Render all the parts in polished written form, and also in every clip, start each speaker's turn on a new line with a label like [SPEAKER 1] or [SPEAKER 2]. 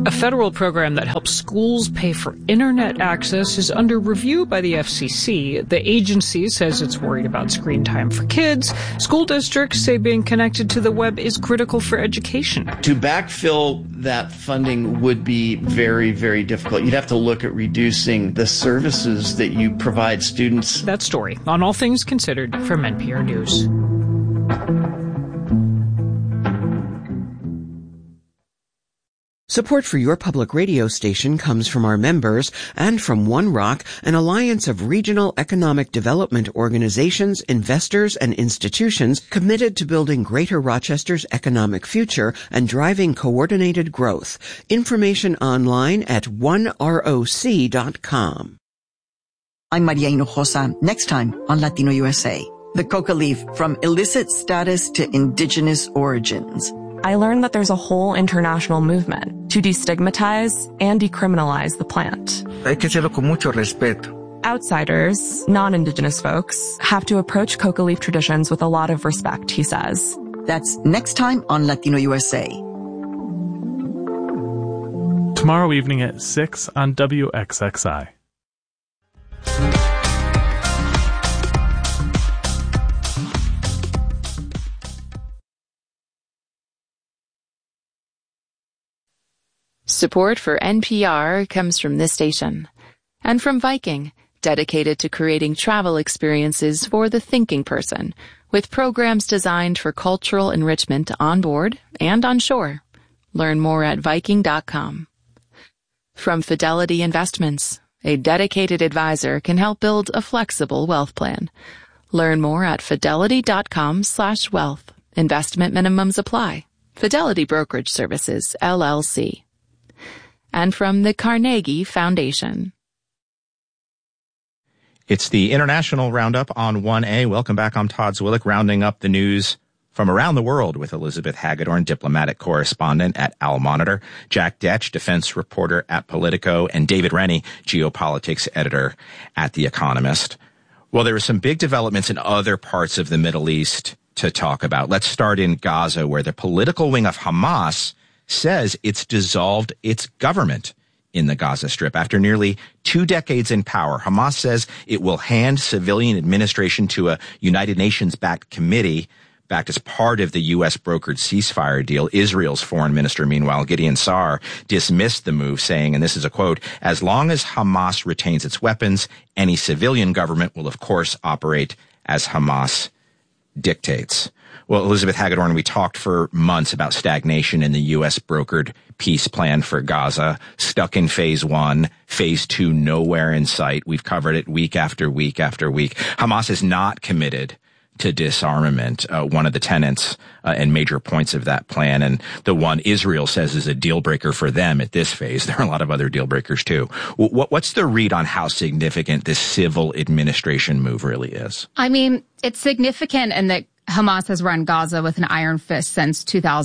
[SPEAKER 1] A federal program that helps schools pay for internet access is under review by the FCC. The agency says it's worried about screen time for kids. School districts say being connected to the web is critical for education.
[SPEAKER 2] To backfill that funding would be very, very difficult. You'd have to look at reducing the services that you provide students.
[SPEAKER 1] That story on All Things Considered from NPR News.
[SPEAKER 3] Support for your public radio station comes from our members and from One Rock, an alliance of regional economic development organizations, investors, and institutions committed to building Greater Rochester's economic future and driving coordinated growth. Information online at oneroc.com.
[SPEAKER 4] I'm Maria Hinojosa. Next time on Latino USA, the coca leaf from illicit status to indigenous origins.
[SPEAKER 5] I learned that there's a whole international movement to destigmatize and decriminalize the plant.
[SPEAKER 6] Hay que hacerlo con mucho respeto.
[SPEAKER 5] Outsiders, non-indigenous folks, have to approach coca leaf traditions with a lot of respect, he says.
[SPEAKER 4] That's next time on Latino USA.
[SPEAKER 7] Tomorrow evening at 6 on WXXI.
[SPEAKER 8] Support for NPR comes from this station and from Viking, dedicated to creating travel experiences for the thinking person with programs designed for cultural enrichment on board and on shore. Learn more at Viking.com. From Fidelity Investments, a dedicated advisor can help build a flexible wealth plan. Learn more at Fidelity.com/wealth. Investment minimums apply. Fidelity Brokerage Services, LLC. And from the Carnegie Foundation.
[SPEAKER 9] It's the International Roundup on 1A. Welcome back. I'm Todd Zwillich, rounding up the news from around the world with Elizabeth Hagedorn, diplomatic correspondent at Al Monitor, Jack Detch, defense reporter at Politico, and David Rennie, geopolitics editor at The Economist. Well, there are some big developments in other parts of the Middle East to talk about. Let's start in Gaza, where the political wing of Hamas says it's dissolved its government in the Gaza Strip. After nearly 2 decades in power, Hamas says it will hand civilian administration to a United Nations-backed committee backed as part of the U.S. brokered ceasefire deal. Israel's foreign minister, meanwhile, Gideon Saar, dismissed the move, saying, and this is a quote, "As long as Hamas retains its weapons, any civilian government will, of course, operate as Hamas dictates." Well, Elizabeth Hagedorn, we talked for months about stagnation in the U.S. brokered peace plan for Gaza, stuck in phase 1, phase 2, nowhere in sight. We've covered it week after week after week. Hamas is not committed to disarmament, one of the tenets and major points of that plan, and the one Israel says is a deal breaker for them at this phase. There are a lot of other deal breakers too. What's the read on how significant this civil administration move really is?
[SPEAKER 10] I mean, it's significant in that Hamas has run Gaza with an iron fist since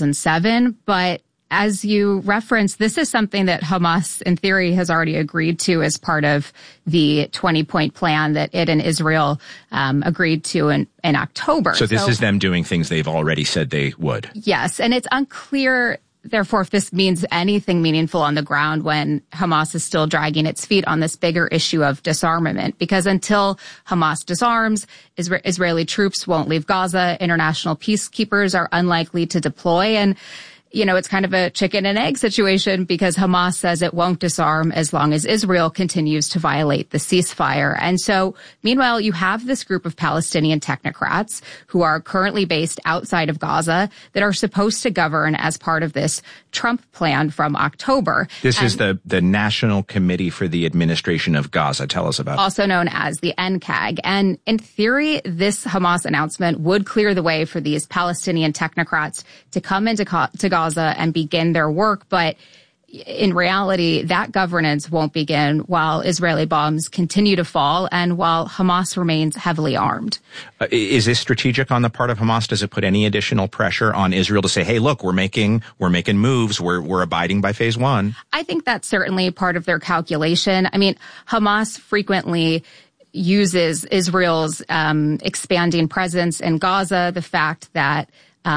[SPEAKER 10] 2007, but as you referenced, this is something that Hamas, in theory, has already agreed to as part of the 20-point plan that it and Israel agreed to in October.
[SPEAKER 9] So this is them doing things they've already said they would.
[SPEAKER 10] Yes, and it's unclear, therefore, if this means anything meaningful on the ground when Hamas is still dragging its feet on this bigger issue of disarmament. Because until Hamas disarms, Israeli troops won't leave Gaza. International peacekeepers are unlikely to deploy. And you know, it's kind of a chicken and egg situation because Hamas says it won't disarm as long as Israel continues to violate the ceasefire. And so, meanwhile, you have this group of Palestinian technocrats who are currently based outside of Gaza that are supposed to govern as part of this Trump plan from October.
[SPEAKER 9] This is the National Committee for the Administration of Gaza. Tell us about it.
[SPEAKER 10] Also known as the NCAG. And in theory, this Hamas announcement would clear the way for these Palestinian technocrats to come into Gaza and begin their work. But in reality, that governance won't begin while Israeli bombs continue to fall and while Hamas remains heavily armed.
[SPEAKER 9] Is this strategic on the part of Hamas? Does it put any additional pressure on Israel to say, hey, look, we're making moves. We're abiding by phase 1?
[SPEAKER 10] I think that's certainly part of their calculation. I mean, Hamas frequently uses Israel's expanding presence in Gaza, the fact that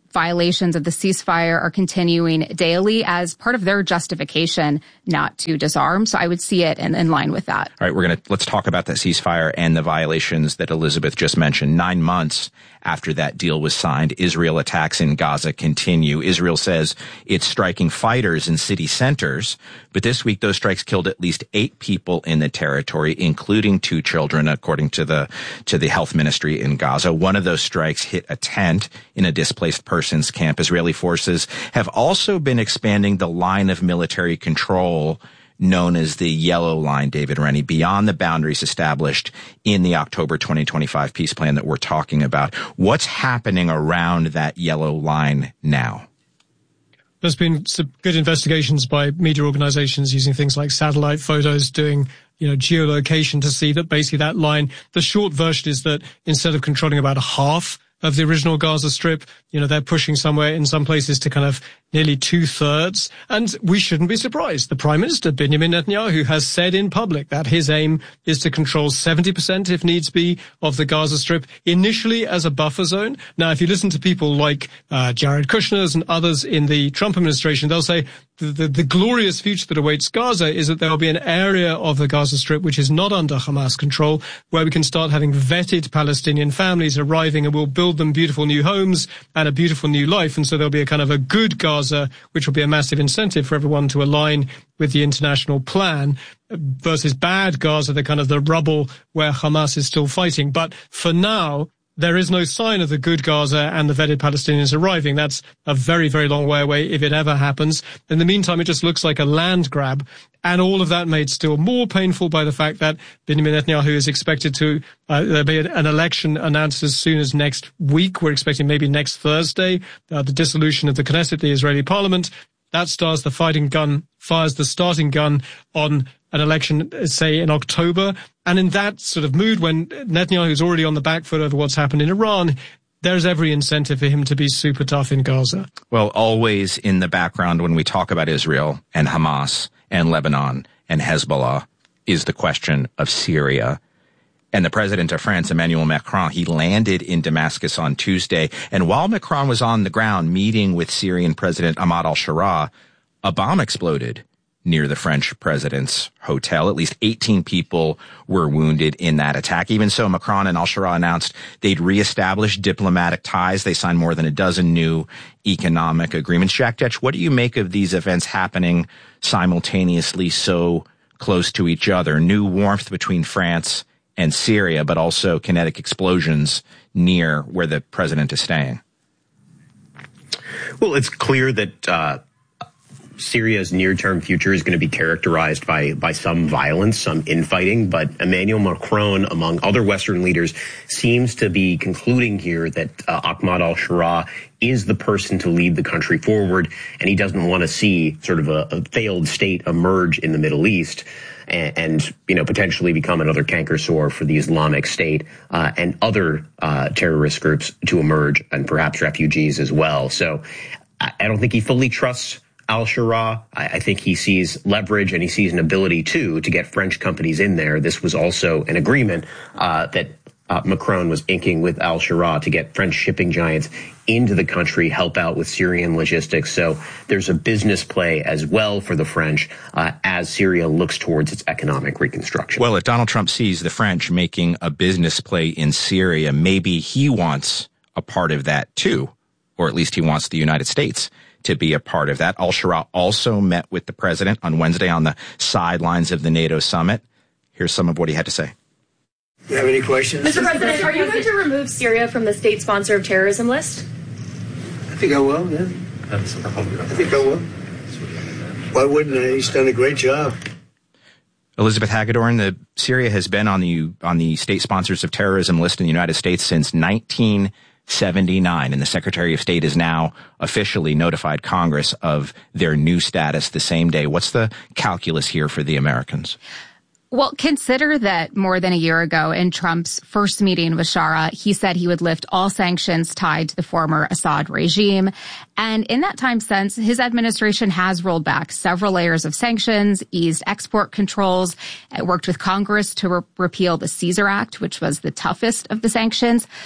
[SPEAKER 10] violations of the ceasefire are continuing daily as part of their justification not to disarm. So I would see it in line with that.
[SPEAKER 9] All right, let's talk about that ceasefire and the violations that Elizabeth just mentioned. 9 months after that deal was signed, Israel attacks in Gaza continue. Israel says it's striking fighters in city centers, but this week those strikes killed at least 8 people in the territory, including 2 children, according to the health ministry in Gaza. One of those strikes hit a tent in a displaced persons camp. Israeli forces have also been expanding the line of military control known as the Yellow Line, David Rennie, beyond the boundaries established in the October 2025 peace plan that we're talking about. What's happening around that Yellow Line now?
[SPEAKER 11] There's been some good investigations by media organizations using things like satellite photos, doing geolocation to see that basically that line, the short version is that instead of controlling about half of the original Gaza Strip, they're pushing somewhere in some places to kind of nearly 2/3. And we shouldn't be surprised. The Prime Minister, Benjamin Netanyahu, has said in public that his aim is to control 70%, if needs be, of the Gaza Strip, initially as a buffer zone. Now, if you listen to people like Jared Kushner and others in the Trump administration, they'll say the glorious future that awaits Gaza is that there will be an area of the Gaza Strip which is not under Hamas control, where we can start having vetted Palestinian families arriving, and we'll build them beautiful new homes and a beautiful new life. And so there'll be a kind of a good Gaza, which will be a massive incentive for everyone to align with the international plan, versus bad Gaza, the kind of the rubble where Hamas is still fighting. But for now, there is no sign of the good Gaza and the vetted Palestinians arriving. That's a very, very long way away if it ever happens. In the meantime, it just looks like a land grab. And all of that made still more painful by the fact that Benjamin Netanyahu is expected to there'll be an election announced as soon as next week. We're expecting maybe next Thursday, the dissolution of the Knesset, the Israeli parliament. That fires the starting gun on an election, say, in October. And in that sort of mood, when Netanyahu is already on the back foot over what's happened in Iran, there's every incentive for him to be super tough in Gaza.
[SPEAKER 9] Well, always in the background when we talk about Israel and Hamas and Lebanon and Hezbollah is the question of Syria. And the president of France, Emmanuel Macron, he landed in Damascus on Tuesday. And while Macron was on the ground meeting with Syrian President Ahmad al-Sharaa, a bomb exploded near the French president's hotel. At least 18 people were wounded in that attack. Even so, Macron and al-Sharaa announced they'd reestablish diplomatic ties. They signed more than a dozen new economic agreements. Jack Detch, what do you make of these events happening simultaneously so close to each other? New warmth between France and Syria, but also kinetic explosions near where the president is staying.
[SPEAKER 12] Well, it's clear that Syria's near-term future is going to be characterized by some violence, some infighting, but Emmanuel Macron, among other Western leaders, seems to be concluding here that Ahmad al-Sharaa is the person to lead the country forward, and he doesn't want to see sort of a failed state emerge in the Middle East and potentially become another canker sore for the Islamic State and other terrorist groups to emerge, and perhaps refugees as well. So I don't think he fully trusts al-Sharaa. I think he sees leverage and he sees an ability to get French companies in there. This was also an agreement that Macron was inking with al-Sharaa to get French shipping giants into the country, help out with Syrian logistics. So there's a business play as well for the French as Syria looks towards its economic reconstruction.
[SPEAKER 9] Well, if Donald Trump sees the French making a business play in Syria, maybe he wants a part of that too, or at least he wants the United States to be a part of that. Al-Sharaa also met with the president on Wednesday on the sidelines of the NATO summit. Here's some of what he had to say.
[SPEAKER 13] Do you have any questions?
[SPEAKER 14] Mr. President, are you going to remove Syria from the state sponsor of terrorism list?
[SPEAKER 13] I think I will, yeah. I think I will. Why wouldn't I? He's done a great job.
[SPEAKER 9] Elizabeth Hagedorn, Syria has been on the state sponsors of terrorism list in the United States since 1979, and the Secretary of State has now officially notified Congress of their new status the same day. What's the calculus here for the Americans?
[SPEAKER 10] Well, consider that more than a year ago in Trump's first meeting with Sharaa, he said he would lift all sanctions tied to the former Assad regime. And in that time since, his administration has rolled back several layers of sanctions, eased export controls, worked with Congress to repeal the Caesar Act, which was the toughest of the sanctions.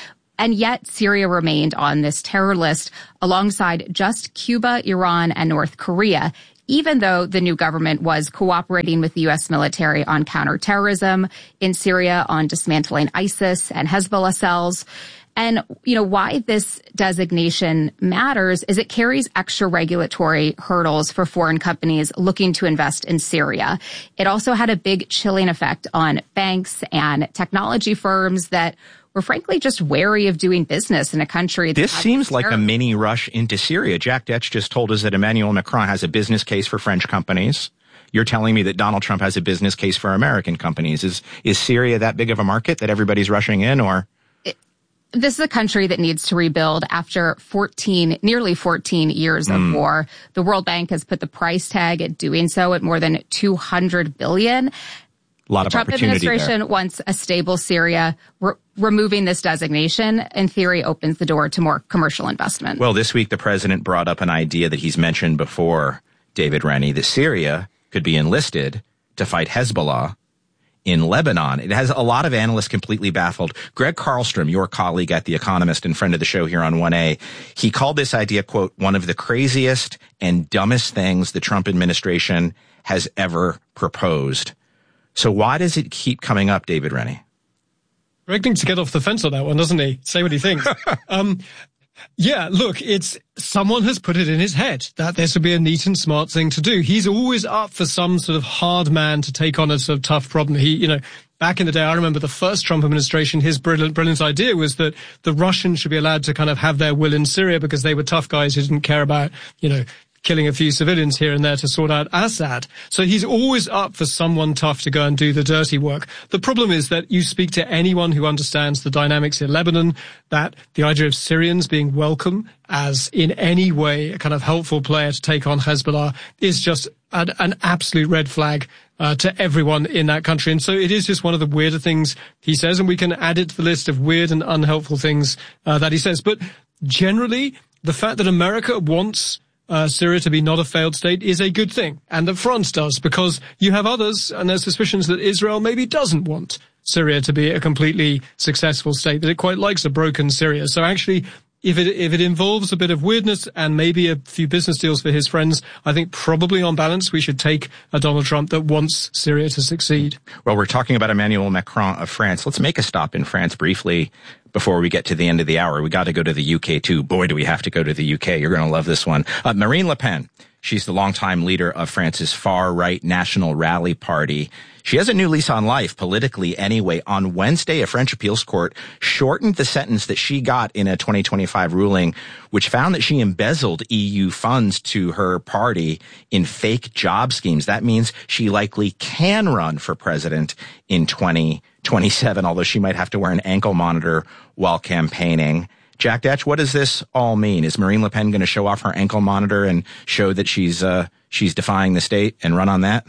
[SPEAKER 10] And yet Syria remained on this terror list alongside just Cuba, Iran, and North Korea, even though the new government was cooperating with the U.S. military on counterterrorism in Syria, on dismantling ISIS and Hezbollah cells. And, why this designation matters is it carries extra regulatory hurdles for foreign companies looking to invest in Syria. It also had a big chilling effect on banks and technology firms that were frankly just wary of doing business in a country.
[SPEAKER 9] This seems like a mini rush into Syria. Jack Detch just told us that Emmanuel Macron has a business case for French companies. You're telling me that Donald Trump has a business case for American companies. Is Syria that big of a market that everybody's rushing in, or?
[SPEAKER 10] This is a country that needs to rebuild after nearly 14 years of war. The World Bank has put the price tag at doing so at more than $200 billion.
[SPEAKER 9] A lot of
[SPEAKER 10] Trump
[SPEAKER 9] opportunity
[SPEAKER 10] administration
[SPEAKER 9] there.
[SPEAKER 10] wants a stable Syria. Removing this designation, in theory, opens the door to more commercial investment.
[SPEAKER 9] Well, this week the president brought up an idea that he's mentioned before, David Rennie, that Syria could be enlisted to fight Hezbollah in Lebanon. It has a lot of analysts completely baffled. Greg Carlstrom, your colleague at The Economist and friend of the show here on 1A, he called this idea, quote, one of the craziest and dumbest things the Trump administration has ever proposed. So why does it keep coming up, David Rennie?
[SPEAKER 11] Greg needs to get off the fence on that one, doesn't he? Say what he thinks. Yeah, look, it's someone has put it in his head that this would be a neat and smart thing to do. He's always up for some sort of hard man to take on a sort of tough problem. Back in the day, I remember the first Trump administration, his brilliant idea was that the Russians should be allowed to kind of have their will in Syria because they were tough guys who didn't care about, killing a few civilians here and there to sort out Assad. So he's always up for someone tough to go and do the dirty work. The problem is that you speak to anyone who understands the dynamics in Lebanon, that the idea of Syrians being welcome as in any way a kind of helpful player to take on Hezbollah is just an absolute red flag to everyone in that country. And so it is just one of the weirder things he says, and we can add it to the list of weird and unhelpful things that he says. But generally, the fact that America wants Syria to be not a failed state is a good thing, and that France does, because you have others, and there's suspicions that Israel maybe doesn't want Syria to be a completely successful state, that it quite likes a broken Syria. So actually, if it involves a bit of weirdness and maybe a few business deals for his friends, I think probably on balance we should take a Donald Trump that wants Syria to succeed.
[SPEAKER 9] Well, we're talking about Emmanuel Macron of France. Let's make a stop in France briefly before we get to the end of the hour. We got to go to the UK too. Boy, do we have to go to the UK. You're going to love this one. Marine Le Pen. She's the longtime leader of France's far-right National Rally Party. She has a new lease on life, politically anyway. On Wednesday, a French appeals court shortened the sentence that she got in a 2025 ruling, which found that she embezzled EU funds to her party in fake job schemes. That means she likely can run for president in 2027, although she might have to wear an ankle monitor while campaigning. Jack Detch, what does this all mean? Is Marine Le Pen going to show off her ankle monitor and show that she's defying the state and run on that?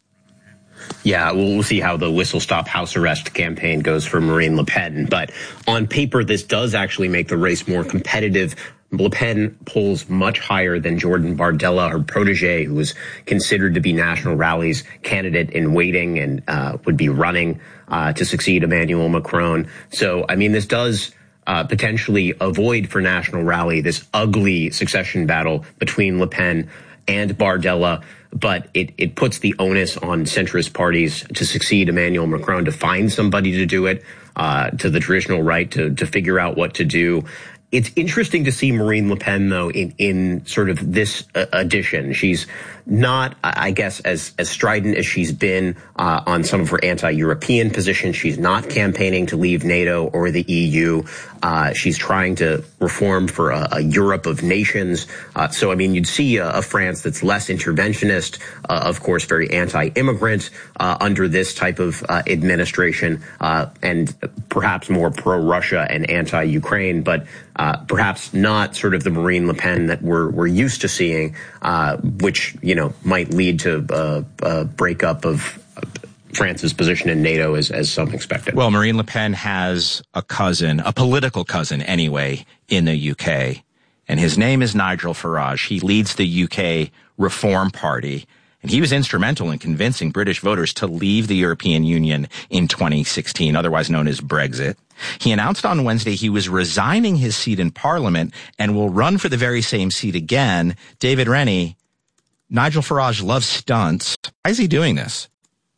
[SPEAKER 12] Yeah, we'll see how the whistle-stop house arrest campaign goes for Marine Le Pen. But on paper, this does actually make the race more competitive. Le Pen polls much higher than Jordan Bardella, her protege, who was considered to be National Rally's candidate in waiting and would be running to succeed Emmanuel Macron. So, I mean, this does potentially avoid for National Rally this ugly succession battle between Le Pen and Bardella, but it puts the onus on centrist parties to succeed Emmanuel Macron, to find somebody to do it, to the traditional right to figure out what to do. It's interesting to see Marine Le Pen, though, in sort of this edition. She's not, I guess, as strident as she's been on some of her anti-European positions. She's not campaigning to leave NATO or the EU. She's trying to reform for a Europe of nations. So, I mean, you'd see a France that's less interventionist, of course, very anti-immigrant under this type of administration, and perhaps more pro-Russia and anti-Ukraine, but perhaps not sort of the Marine Le Pen that we're used to seeing, which, might lead to a breakup of France's position in NATO as some expected.
[SPEAKER 9] Well, Marine Le Pen has a cousin, a political cousin anyway, in the UK, and his name is Nigel Farage. He leads the UK Reform Party, and he was instrumental in convincing British voters to leave the European Union in 2016, otherwise known as Brexit. He announced on Wednesday he was resigning his seat in Parliament and will run for the very same seat again. David Rennie, Nigel Farage loves stunts. Why is he doing this?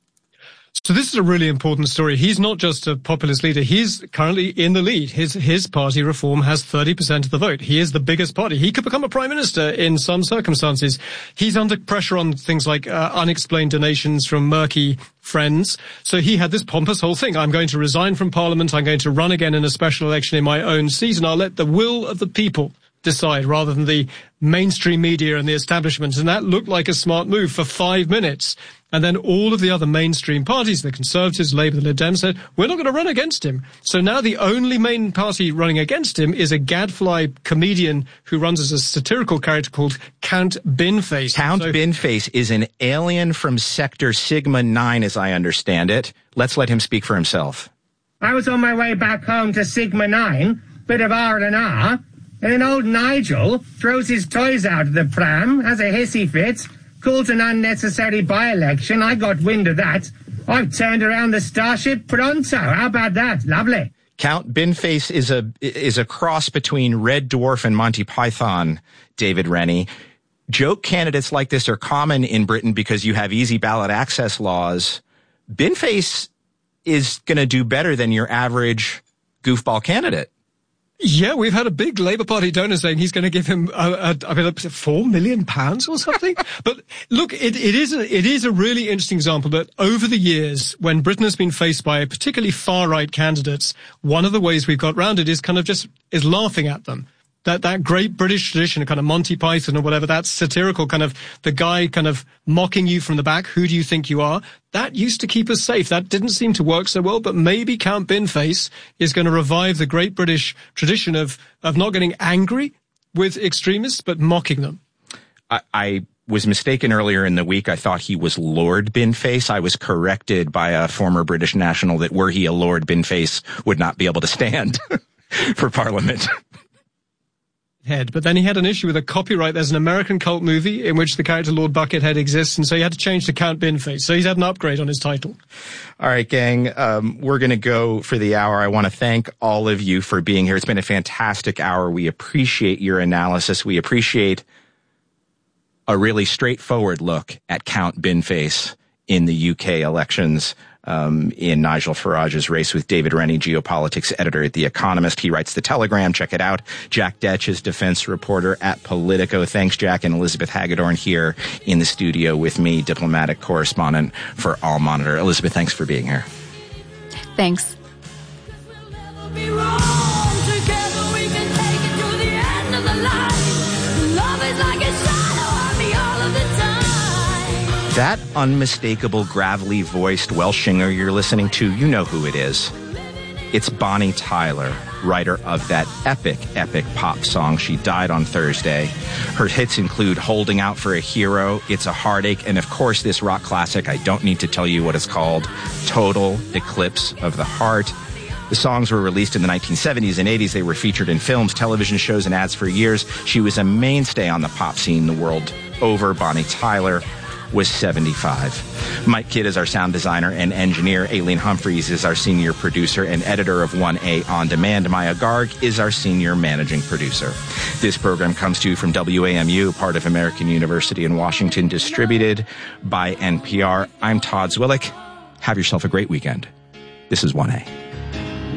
[SPEAKER 11] So this is a really important story. He's not just a populist leader. He's currently in the lead. His party, Reform, has 30% of the vote. He is the biggest party. He could become a prime minister in some circumstances. He's under pressure on things like unexplained donations from murky friends. So he had this pompous whole thing. I'm going to resign from Parliament. I'm going to run again in a special election in my own seat, and I'll let the will of the people decide rather than the mainstream media and the establishment. And that looked like a smart move for 5 minutes. And then all of the other mainstream parties, the Conservatives, Labour, the Lib Dems, said, we're not going to run against him. So now the only main party running against him is a gadfly comedian who runs as a satirical character called Count Binface.
[SPEAKER 9] Count Binface is an alien from Sector Sigma 9, as I understand it. Let's let him speak for himself.
[SPEAKER 15] I was on my way back home to Sigma 9, bit of R&R, and then old Nigel throws his toys out of the pram, has a hissy fit, calls an unnecessary by-election. I got wind of that. I've turned around the Starship pronto. How about that? Lovely.
[SPEAKER 9] Count Binface is a cross between Red Dwarf and Monty Python, David Rennie. Joke candidates like this are common in Britain because you have easy ballot access laws. Binface is going to do better than your average goofball candidate.
[SPEAKER 11] Yeah, we've had a big Labour Party donor saying he's going to give him, £4 million or something. But look, it is a really interesting example that over the years, when Britain has been faced by particularly far-right candidates, one of the ways we've got around it is kind of is laughing at them. That great British tradition, kind of Monty Python or whatever, that satirical kind of the guy kind of mocking you from the back, who do you think you are? That used to keep us safe. That didn't seem to work so well, but maybe Count Binface is going to revive the great British tradition of not getting angry with extremists, but mocking them.
[SPEAKER 9] I was mistaken earlier in the week. I thought he was Lord Binface. I was corrected by a former British national that were he a Lord, Binface would not be able to stand for Parliament.
[SPEAKER 11] But then he had an issue with a copyright. There's an American cult movie in which the character Lord Buckethead exists, and so he had to change to Count Binface. So he's had an upgrade on his title.
[SPEAKER 9] All right, gang, we're going to go for the hour. I want to thank all of you for being here. It's been a fantastic hour. We appreciate your analysis. We appreciate a really straightforward look at Count Binface in the UK elections. In Nigel Farage's race with David Rennie, geopolitics editor at The Economist. He writes The Telegram. Check it out. Jack Detch is defense reporter at Politico. Thanks, Jack. And Elizabeth Hagedorn here in the studio with me, diplomatic correspondent for All Monitor. Elizabeth, thanks for being here.
[SPEAKER 10] Thanks.
[SPEAKER 9] That unmistakable, gravelly-voiced Welshinger you're listening to, you know who it is. It's Bonnie Tyler, writer of that epic, epic pop song. She died on Thursday. Her hits include Holding Out for a Hero, It's a Heartache, and of course this rock classic, I don't need to tell you what it's called, Total Eclipse of the Heart. The songs were released in the 1970s and 80s. They were featured in films, television shows, and ads for years. She was a mainstay on the pop scene the world over. Bonnie Tyler was 75. Mike Kidd is our sound designer and engineer. Aileen Humphreys is our senior producer and editor of 1A On Demand. Maya Garg is our senior managing producer. This program comes to you from WAMU, part of American University in Washington, distributed by NPR. I'm Todd Zwillich. Have yourself a great weekend. This is 1A.